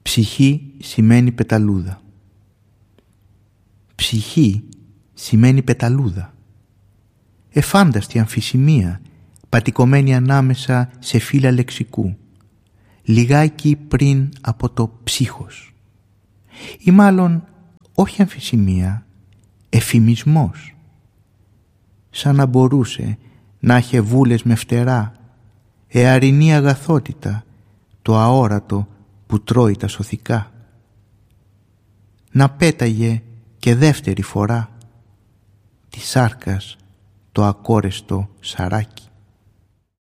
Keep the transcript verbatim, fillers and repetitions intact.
Ψυχή σημαίνει πεταλούδα. Ψυχή σημαίνει πεταλούδα. Εφάνταστη αμφισημία, πατικωμένη ανάμεσα σε φύλλα λεξικού, λιγάκι πριν από το ψύχος. Ή μάλλον όχι αμφισημία, εφημισμός. Σαν να μπορούσε να είχε βούλες με φτερά, εαρινή αγαθότητα, το αόρατο που τρώει τα σωθικά. Να πέταγε και δεύτερη φορά τη σάρκας το ακόρεστο σαράκι.